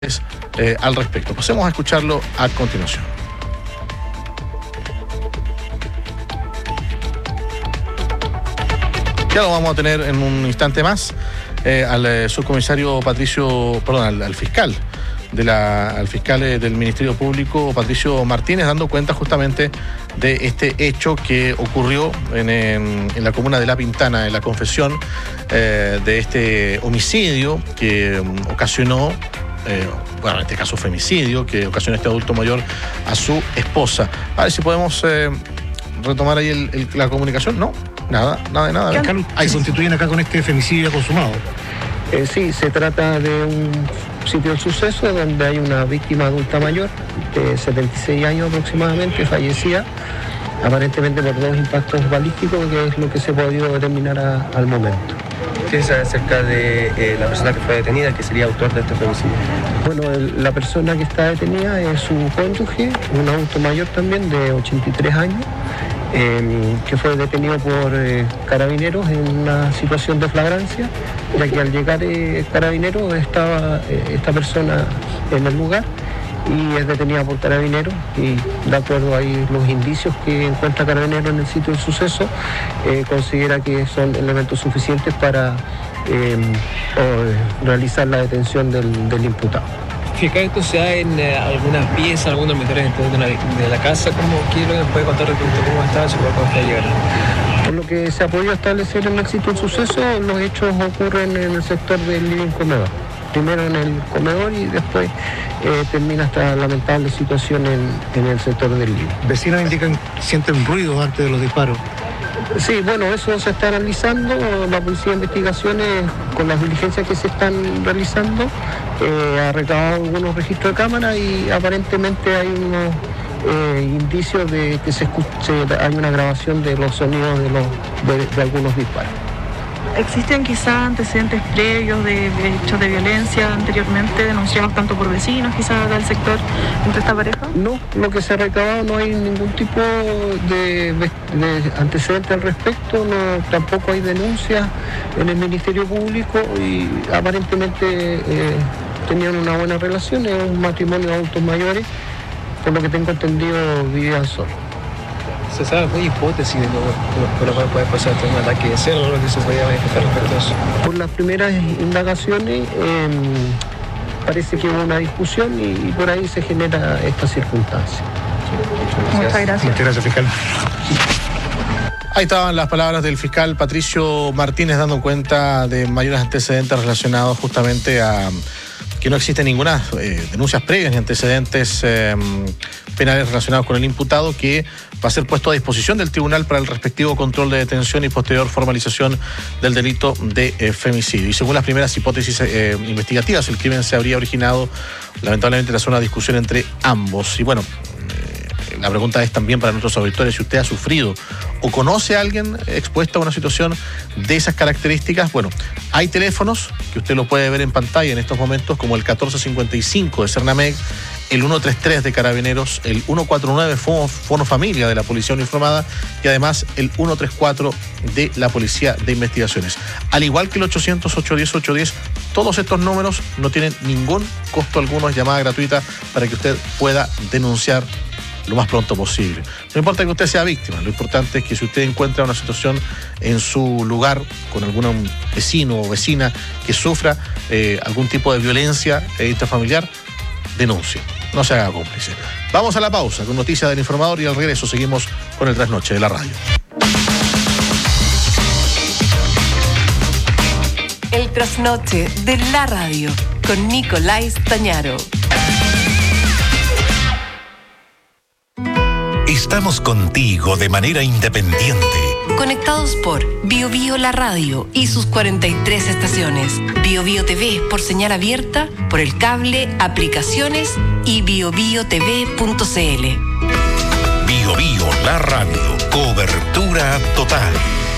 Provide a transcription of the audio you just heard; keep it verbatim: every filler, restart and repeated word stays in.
Eh, al respecto. Pasemos a escucharlo a continuación. Ya lo vamos a tener en un instante más eh, al eh, subcomisario Patricio, perdón, al, al fiscal de la, al fiscal eh, del Ministerio Público, Patricio Martínez, dando cuenta justamente de este hecho que ocurrió en, en, en la comuna de La Pintana, en la confesión eh, de este homicidio que um, ocasionó Eh, bueno, en este caso femicidio, que ocasionó este adulto mayor a su esposa. A ver si podemos eh, retomar ahí el, el, la comunicación. No, nada, nada de nada. Carlos, ¿se constituyen acá con este femicidio consumado? Eh, sí, se trata de un sitio del suceso donde hay una víctima adulta mayor de setenta y seis años aproximadamente, fallecida aparentemente por dos impactos balísticos, que es lo que se ha podido determinar a, al momento. ¿Qué sabe acerca de eh, la persona que fue detenida, que sería autor de este femicidio? Bueno, el, la persona que está detenida es su cónyuge, un adulto mayor también de ochenta y tres años, eh, que fue detenido por eh, carabineros en una situación de flagrancia, ya que al llegar eh, carabineros estaba eh, esta persona en el lugar y es detenida por carabineros, y de acuerdo a los indicios que encuentra carabineros en el sitio del suceso, eh, considera que son elementos suficientes para eh, o, realizar la detención del, del imputado. Fiscal, ¿esto se da en eh, algunas piezas, algún dormitorio dentro de, una, de la casa? ¿Cómo quiero que nos puede contar respecto a cómo estaba, si puede contar llegar? Por lo que se ha podido establecer en el sitio del suceso, los hechos ocurren en el sector del living comedor. Primero en el comedor y después eh, termina esta lamentable situación en, en el sector del living. Vecinos indican que sienten ruidos antes de los disparos. Sí, bueno, eso se está analizando. La Policía de Investigaciones, con las diligencias que se están realizando, eh, ha recabado algunos registros de cámara y aparentemente hay unos eh, indicios de que se escuche, hay una grabación de los sonidos de, los, de, de algunos disparos. ¿Existen quizás antecedentes previos de, de hechos de violencia anteriormente denunciados tanto por vecinos quizás del sector entre esta pareja? No, lo que se ha recabado no hay ningún tipo de, de antecedente al respecto, no, tampoco hay denuncias en el Ministerio Público y aparentemente eh, tenían una buena relación, es un matrimonio de adultos mayores, por lo que tengo entendido vivían solos. ¿Se sabe alguna hipótesis de lo, por lo cual puede pasar un ataque de celo o lo que se podía manifestar respecto a eso? Por las primeras indagaciones eh, parece que hubo una discusión y, y por ahí se genera esta circunstancia. Muchas gracias. Muchas gracias, fiscal. Ahí estaban las palabras del fiscal Patricio Martínez dando cuenta de mayores antecedentes relacionados justamente a que no existe ninguna eh, denuncias previas ni antecedentes eh, penales relacionados con el imputado, que va a ser puesto a disposición del tribunal para el respectivo control de detención y posterior formalización del delito de eh, femicidio. Y según las primeras hipótesis eh, investigativas, el crimen se habría originado lamentablemente tras una discusión entre ambos. Y bueno, eh, la pregunta es también para nuestros auditores: si usted ha sufrido o conoce a alguien expuesto a una situación de esas características, bueno, hay teléfonos que usted lo puede ver en pantalla en estos momentos, como el catorce cincuenta y cinco de Cernamec, el ciento treinta y tres de Carabineros, el ciento cuarenta y nueve Fono, Fono Familia de la Policía Uniformada y además el ciento treinta y cuatro de la Policía de Investigaciones. Al igual que el ochocientos, ochocientos diez, ochocientos diez, todos estos números no tienen ningún costo alguno, es llamada gratuita para que usted pueda denunciar lo más pronto posible. No importa que usted sea víctima, lo importante es que si usted encuentra una situación en su lugar con algún vecino o vecina que sufra eh, algún tipo de violencia eh, intrafamiliar, denuncie, no se haga cómplice. Vamos a la pausa con noticias del Informador y al regreso seguimos con el Trasnoche de la Radio. El Trasnoche de la Radio con Nicolás Tañaro. Estamos contigo de manera independiente. Conectados por Bio Bio La Radio y sus cuarenta y tres estaciones. Bio Bio T V por señal abierta, por el cable, aplicaciones y bio bio t v punto c l. Bio Bio La Radio, cobertura total.